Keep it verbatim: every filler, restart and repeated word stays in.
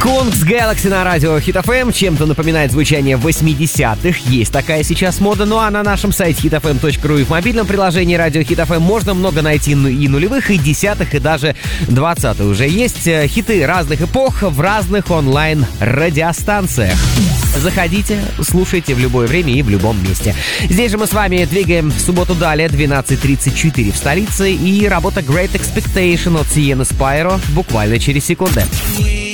Kungs Galaxy на радио Hit эф эм чем-то напоминает звучание восьмидесятых. Есть такая сейчас мода. Ну а на нашем сайте хит эф эм точка ру и в мобильном приложении радио Hit эф эм можно много найти и нулевых, и десятых, и даже двадцатых. Уже есть хиты разных эпох в разных онлайн-радиостанциях. Заходите, слушайте в любое время и в любом месте. Здесь же мы с вами двигаем в субботу далее, двенадцать тридцать четыре в столице, и работа Great Expectation от Sienna Spyro буквально через секунды.